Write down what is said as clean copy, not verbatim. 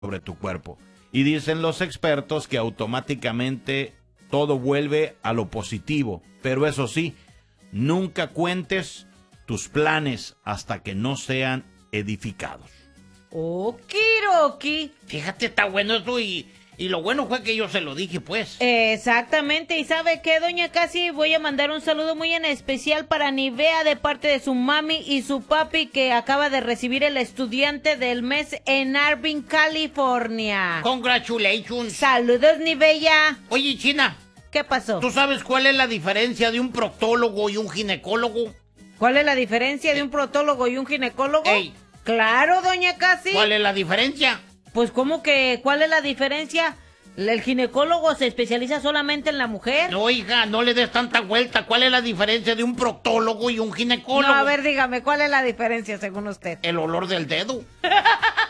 sobre tu cuerpo. Y dicen los expertos que automáticamente todo vuelve a lo positivo. Pero eso sí, nunca cuentes tus planes hasta que no sean edificados. Okiroki. Fíjate, está bueno eso y lo bueno fue que yo se lo dije, pues. Exactamente, y ¿sabe qué, doña Casi? Voy a mandar un saludo muy en especial para Nivea de parte de su mami y su papi que acaba de recibir el estudiante del mes en Irvine, California. Congratulations. Saludos, Nivea. Oye, China. ¿Qué pasó? ¿Tú sabes cuál es la diferencia de un proctólogo y un ginecólogo? ¿Cuál es la diferencia de un protólogo y un ginecólogo? Ey. Claro, doña Casi. ¿Cuál es la diferencia? Pues, ¿cómo que? ¿Cuál es la diferencia? ¿El ginecólogo se especializa solamente en la mujer? No, hija, no le des tanta vuelta. ¿Cuál es la diferencia de un proctólogo y un ginecólogo? No, a ver, dígame, ¿cuál es la diferencia según usted? El olor del dedo.